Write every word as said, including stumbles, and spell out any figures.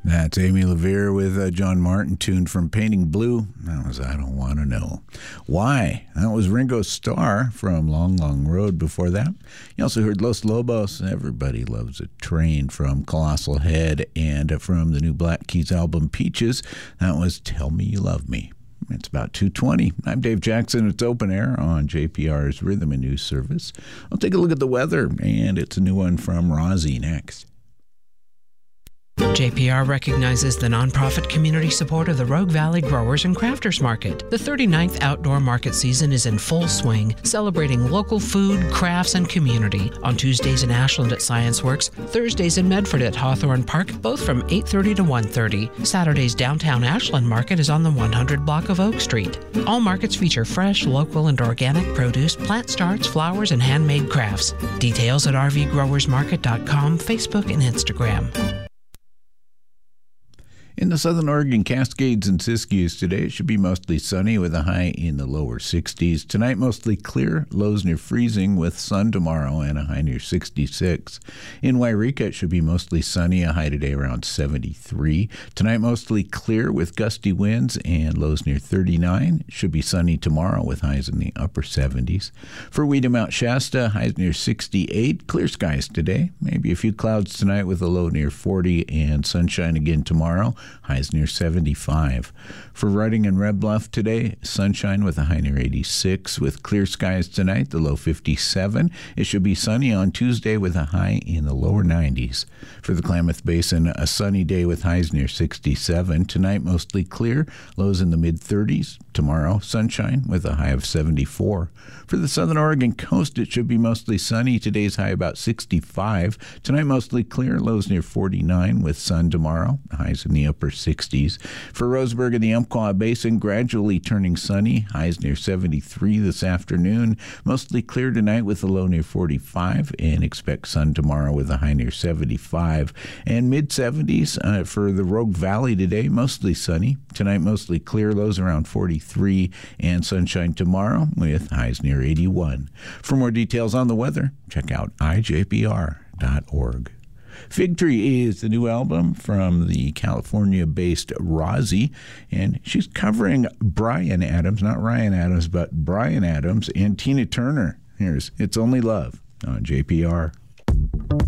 That's Amy LaVere with uh, John Martin, tuned from Painting Blue. That was I Don't Want to Know Why. That was Ringo Starr from Long, Long Road before that. You also heard Los Lobos, Everybody Loves a Train from Colossal Head, and from the new Black Keys album, Peaches, that was Tell Me You Love Me. It's about two twenty. I'm Dave Jackson. It's Open Air on J P R's Rhythm and News Service. I'll take a look at the weather, and it's a new one from Rozzy next. J P R recognizes the nonprofit community support of the Rogue Valley Growers and Crafters Market. The thirty-ninth outdoor market season is in full swing, celebrating local food, crafts, and community. On Tuesdays in Ashland at Science Works, Thursdays in Medford at Hawthorne Park, both from eight thirty to one thirty. Saturdays downtown Ashland Market is on the one hundred block of Oak Street. All markets feature fresh, local, and organic produce, plant starts, flowers, and handmade crafts. Details at r v growers market dot com, Facebook, and Instagram. In the southern Oregon Cascades and Siskiyous today, it should be mostly sunny with a high in the lower sixties. Tonight, mostly clear, lows near freezing with sun tomorrow and a high near sixty-six. In Wairika, it should be mostly sunny, a high today around seventy-three. Tonight, mostly clear with gusty winds and lows near thirty-nine. It should be sunny tomorrow with highs in the upper seventies. For Ouida Mount Shasta, highs near sixty-eight. Clear skies today. Maybe a few clouds tonight with a low near forty and sunshine again tomorrow. Highs near seventy-five. For Redding and Red Bluff today, sunshine with a high near eighty-six. With clear skies tonight, the low fifty-seven. It should be sunny on Tuesday with a high in the lower nineties. For the Klamath Basin, a sunny day with highs near sixty-seven. Tonight, mostly clear, lows in the mid-thirties. Tomorrow, sunshine with a high of seventy-four. For the southern Oregon coast, it should be mostly sunny. Today's high about sixty-five. Tonight, mostly clear, lows near forty-nine with sun tomorrow. Highs in the upper sixties. For Roseburg and the Umpqua Basin, gradually turning sunny. Highs near seventy-three this afternoon. Mostly clear tonight with a low near forty-five. And expect sun tomorrow with a high near seventy-five. And mid-seventies uh, for the Rogue Valley today. Mostly sunny. Tonight, mostly clear, lows around forty-three. And sunshine tomorrow with highs near eighty-one. For more details on the weather, check out i j p r dot org. Fig Tree is the new album from the California-based Rozzy, and she's covering Bryan Adams, not Ryan Adams, but Bryan Adams and Tina Turner. Here's It's Only Love on J P R.